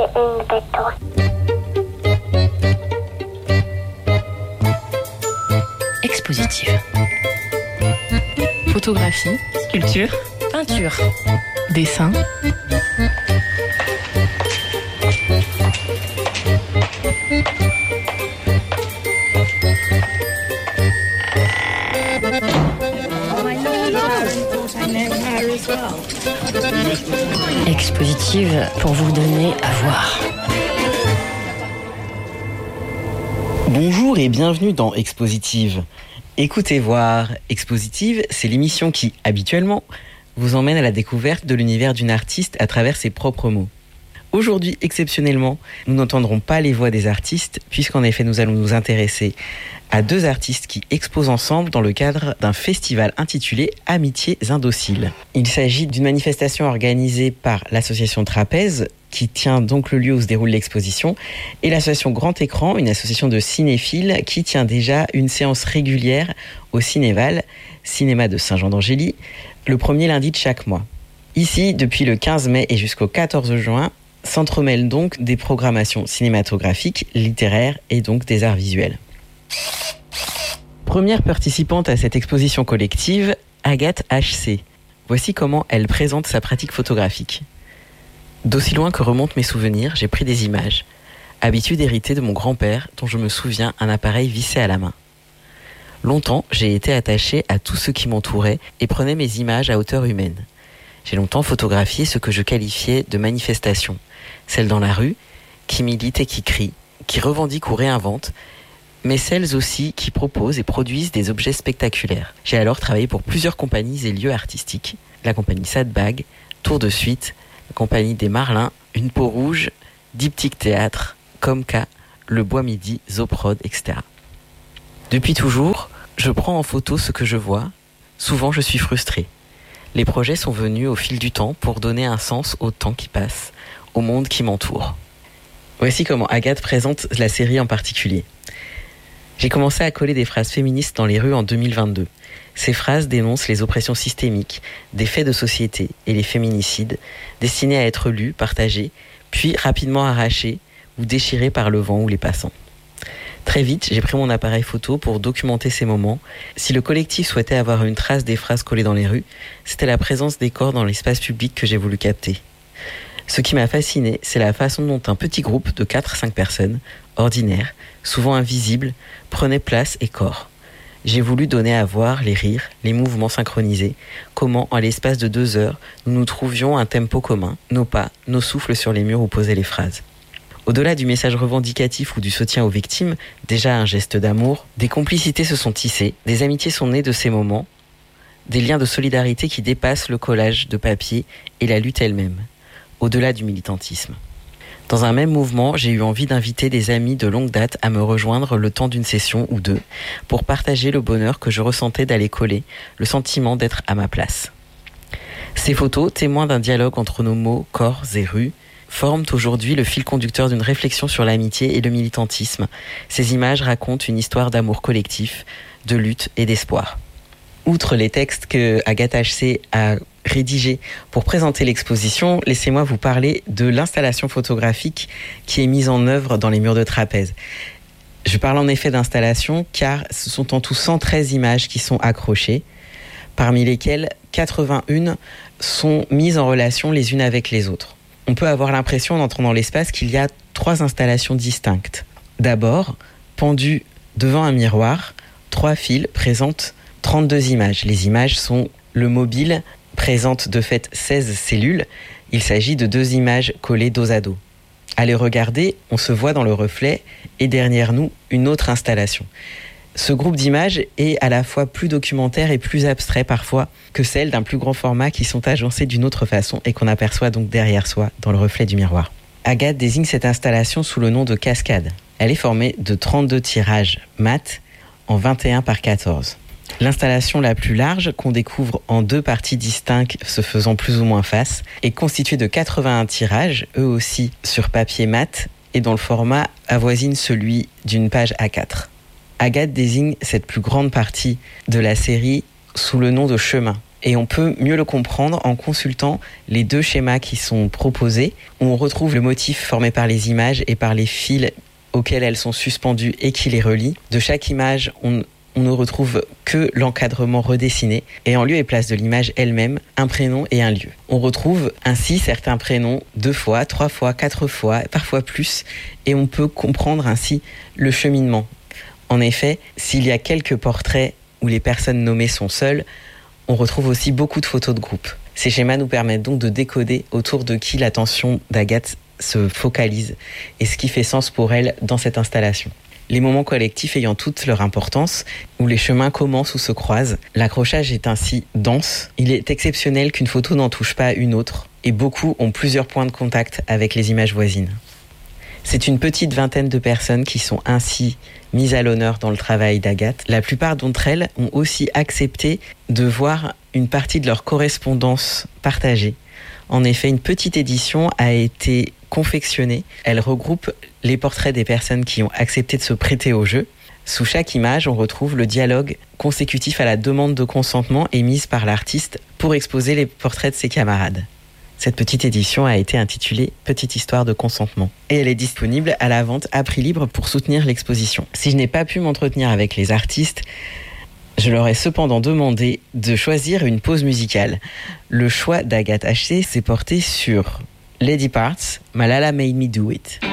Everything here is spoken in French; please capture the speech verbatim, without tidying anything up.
c'est une bête. Expositive. Photographie, sculpture, peinture, dessin. Expositive pour vous donner à voir. Bonjour et bienvenue dans Expositive. Écoutez voir, Expositive, c'est l'émission qui, habituellement, vous emmène à la découverte de l'univers d'une artiste à travers ses propres mots. Aujourd'hui, exceptionnellement, nous n'entendrons pas les voix des artistes, puisqu'en effet, nous allons nous intéresser à deux artistes qui exposent ensemble dans le cadre d'un festival intitulé Amitiés Indociles. Il s'agit d'une manifestation organisée par l'association Trapèze, qui tient donc le lieu où se déroule l'exposition, et l'association Grand Écran, une association de cinéphiles qui tient déjà une séance régulière au Cinéval, cinéma de Saint-Jean-d'Angély, le premier lundi de chaque mois. Ici, depuis le quinze mai et jusqu'au quatorze juin, s'entremêlent donc des programmations cinématographiques, littéraires et donc des arts visuels. Première participante à cette exposition collective, Agathe H C. Voici comment elle présente sa pratique photographique. D'aussi loin que remontent mes souvenirs, j'ai pris des images. Habitude héritée de mon grand-père, dont je me souviens un appareil vissé à la main. Longtemps, j'ai été attachée à tout ce qui m'entourait et prenais mes images à hauteur humaine. J'ai longtemps photographié ce que je qualifiais de manifestation. Celles dans la rue, qui militent et qui crient, qui revendiquent ou réinventent, mais celles aussi qui proposent et produisent des objets spectaculaires. J'ai alors travaillé pour plusieurs compagnies et lieux artistiques. La compagnie Sadbag, Tour de Suite, la compagnie des Marlins, Une Peau Rouge, Diptyque Théâtre, Comca, Le Bois Midi, Zoprod, et cetera. Depuis toujours, je prends en photo ce que je vois. Souvent, je suis frustrée. Les projets sont venus au fil du temps pour donner un sens au temps qui passe, au monde qui m'entoure. Voici comment Agathe présente la série en particulier. J'ai commencé à coller des phrases féministes dans les rues en deux mille vingt-deux. Ces phrases dénoncent les oppressions systémiques, des faits de société et les féminicides, destinés à être lus, partagés, puis rapidement arrachés ou déchirés par le vent ou les passants. Très vite, j'ai pris mon appareil photo pour documenter ces moments. Si le collectif souhaitait avoir une trace des phrases collées dans les rues, c'était la présence des corps dans l'espace public que j'ai voulu capter. Ce qui m'a fasciné, c'est la façon dont un petit groupe de quatre à cinq personnes, ordinaires, souvent invisibles, prenait place et corps. J'ai voulu donner à voir les rires, les mouvements synchronisés, comment, en l'espace de deux heures, nous nous trouvions un tempo commun, nos pas, nos souffles sur les murs où posaient les phrases. Au-delà du message revendicatif ou du soutien aux victimes, déjà un geste d'amour, des complicités se sont tissées, des amitiés sont nées de ces moments, des liens de solidarité qui dépassent le collage de papier et la lutte elle-même, au-delà du militantisme. Dans un même mouvement, j'ai eu envie d'inviter des amis de longue date à me rejoindre le temps d'une session ou deux pour partager le bonheur que je ressentais d'aller coller, le sentiment d'être à ma place. Ces photos, témoins d'un dialogue entre nos mots, corps et rues, forment aujourd'hui le fil conducteur d'une réflexion sur l'amitié et le militantisme. Ces images racontent une histoire d'amour collectif, de lutte et d'espoir. Outre les textes que Agathe H C a rédigés pour présenter l'exposition, laissez-moi vous parler de l'installation photographique qui est mise en œuvre dans les murs de Trapèze. Je parle en effet d'installation car ce sont en tout cent treize images qui sont accrochées, parmi lesquelles quatre-vingt-un sont mises en relation les unes avec les autres. On peut avoir l'impression, en entrant dans l'espace, qu'il y a trois installations distinctes. D'abord, pendues devant un miroir, trois fils présentent trente-deux images. Les images sont le mobile, présente de fait seize cellules. Il s'agit de deux images collées dos à dos. À les regarder, on se voit dans le reflet et derrière nous, une autre installation. Ce groupe d'images est à la fois plus documentaire et plus abstrait parfois que celles d'un plus grand format qui sont agencées d'une autre façon et qu'on aperçoit donc derrière soi dans le reflet du miroir. Agathe désigne cette installation sous le nom de Cascade. Elle est formée de trente-deux tirages mat en vingt et un par quatorze. L'installation la plus large, qu'on découvre en deux parties distinctes se faisant plus ou moins face, est constituée de quatre-vingt-un tirages, eux aussi sur papier mat, et dont le format avoisine celui d'une page A quatre. Agathe désigne cette plus grande partie de la série sous le nom de chemin. Et on peut mieux le comprendre en consultant les deux schémas qui sont proposés, où on retrouve le motif formé par les images et par les fils auxquels elles sont suspendues et qui les relient. De chaque image, on, on ne retrouve que l'encadrement redessiné, et en lieu et place de l'image elle-même, un prénom et un lieu. On retrouve ainsi certains prénoms deux fois, trois fois, quatre fois, parfois plus, et on peut comprendre ainsi le cheminement. En effet, s'il y a quelques portraits où les personnes nommées sont seules, on retrouve aussi beaucoup de photos de groupe. Ces schémas nous permettent donc de décoder autour de qui l'attention d'Agathe se focalise et ce qui fait sens pour elle dans cette installation. Les moments collectifs ayant toute leur importance, où les chemins commencent ou se croisent, l'accrochage est ainsi dense. Il est exceptionnel qu'une photo n'en touche pas une autre, et beaucoup ont plusieurs points de contact avec les images voisines. C'est une petite vingtaine de personnes qui sont ainsi mises à l'honneur dans le travail d'Agathe. La plupart d'entre elles ont aussi accepté de voir une partie de leur correspondance partagée. En effet, une petite édition a été confectionnée. Elle regroupe les portraits des personnes qui ont accepté de se prêter au jeu. Sous chaque image, on retrouve le dialogue consécutif à la demande de consentement émise par l'artiste pour exposer les portraits de ses camarades. Cette petite édition a été intitulée « Petite histoire de consentement » et elle est disponible à la vente à prix libre pour soutenir l'exposition. Si je n'ai pas pu m'entretenir avec les artistes, je leur ai cependant demandé de choisir une pause musicale. Le choix d'Agathe H C s'est porté sur Lady Parts, Malala Made Me Do It.